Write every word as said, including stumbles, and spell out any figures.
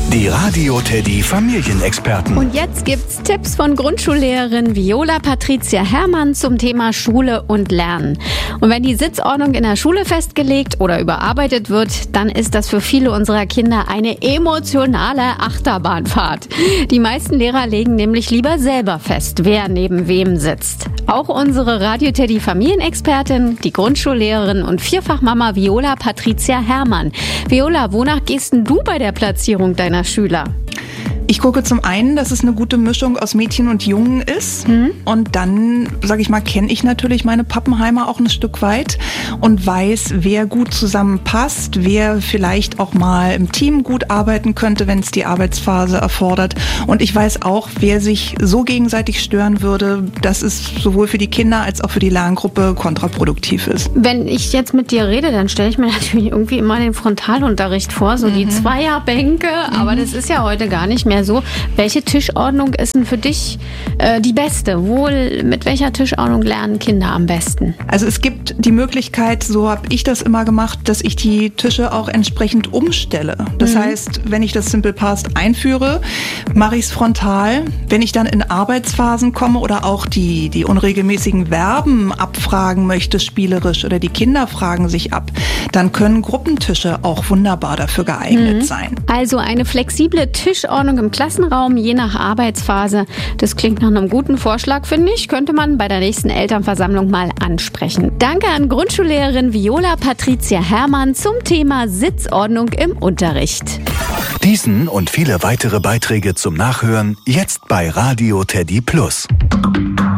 Die Radio Teddy Familienexperten. Und jetzt gibt's Tipps von Grundschullehrerin Viola Patricia Herrmann zum Thema Schule und Lernen. Und wenn die Sitzordnung in der Schule festgelegt oder überarbeitet wird, dann ist das für viele unserer Kinder eine emotionale Achterbahnfahrt. Die meisten Lehrer legen nämlich lieber selber fest, wer neben wem sitzt. Auch unsere Radio Teddy Familienexpertin, die Grundschullehrerin und Vierfachmama Viola Patricia Herrmann. Viola, wonach gehst denn du bei der Platzierung deiner Schüler? Ich gucke zum einen, dass es eine gute Mischung aus Mädchen und Jungen ist. Mhm. Und dann, sage ich mal, kenne ich natürlich meine Pappenheimer auch ein Stück weit und weiß, wer gut zusammenpasst, wer vielleicht auch mal im Team gut arbeiten könnte, wenn es die Arbeitsphase erfordert. Und ich weiß auch, wer sich so gegenseitig stören würde, dass es sowohl für die Kinder als auch für die Lerngruppe kontraproduktiv ist. Wenn ich jetzt mit dir rede, dann stelle ich mir natürlich irgendwie immer den Frontalunterricht vor, so mhm. die Zweierbänke. Mhm. Aber das ist ja heute gar nicht mehr so. Welche Tischordnung ist denn für dich äh, die beste? Wo, mit welcher Tischordnung lernen Kinder am besten? Also es gibt die Möglichkeit, so habe ich das immer gemacht, dass ich die Tische auch entsprechend umstelle. Das mhm. heißt, wenn ich das Simple Past einführe, mache ich es frontal. Wenn ich dann in Arbeitsphasen komme oder auch die, die unregelmäßigen Verben abfragen möchte, spielerisch, oder die Kinder fragen sich ab, dann können Gruppentische auch wunderbar dafür geeignet mhm. sein. Also eine flexible Tischordnung im Klassenraum, je nach Arbeitsphase. Das klingt nach einem guten Vorschlag, finde ich. Könnte man bei der nächsten Elternversammlung mal ansprechen. Danke an Grundschullehrerin Viola Patricia Herrmann zum Thema Sitzordnung im Unterricht. Diesen und viele weitere Beiträge zum Nachhören jetzt bei Radio Teddy Plus.